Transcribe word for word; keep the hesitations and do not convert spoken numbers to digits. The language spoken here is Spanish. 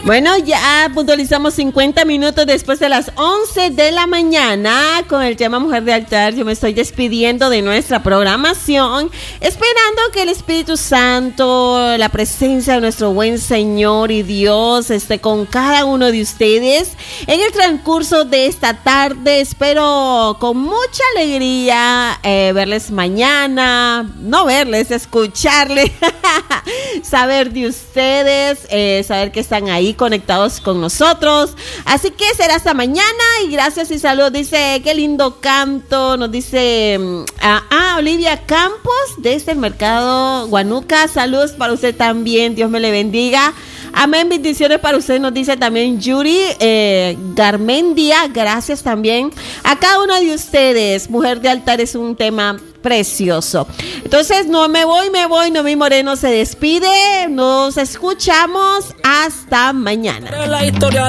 Bueno, ya puntualizamos cincuenta minutos después de las once de la mañana con el tema Mujer de Altar. Yo me estoy despidiendo de nuestra programación, esperando que el Espíritu Santo, la presencia de nuestro buen Señor y Dios esté con cada uno de ustedes en el transcurso de esta tarde. Espero con mucha alegría eh, verles mañana, no verles, escucharles, saber de ustedes, eh, saber que están ahí conectados con nosotros. Así que será hasta mañana y gracias y saludos. Dice, qué lindo canto, nos dice ah, ah, Olivia Campos desde el mercado Guanuca. Saludos para usted también, Dios me le bendiga. Amén, bendiciones para usted, nos dice también Yuri eh, Garmendia. Gracias también a cada uno de ustedes. Mujer de Altar es un tema precioso. Entonces, no me voy, me voy. Noemí Moreno se despide. Nos escuchamos hasta mañana.